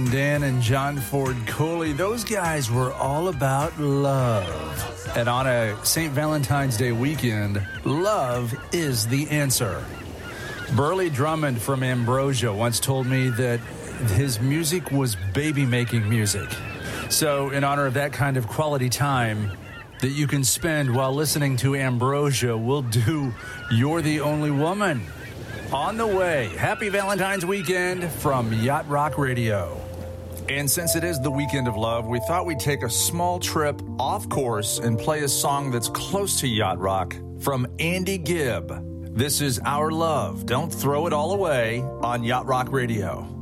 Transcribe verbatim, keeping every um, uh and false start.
Dan and John Ford Coley, those guys were all about love. And on a Saint Valentine's Day weekend, love is the answer. Burley Drummond from Ambrosia once told me that his music was baby-making music. So in honor of that kind of quality time that you can spend while listening to Ambrosia, we'll do You're the Only Woman. On the way, happy Valentine's weekend from Yacht Rock Radio. And since it is the weekend of love, we thought we'd take a small trip off course and play a song that's close to yacht rock from Andy Gibb. This is Our Love. Don't throw it all away on Yacht Rock Radio.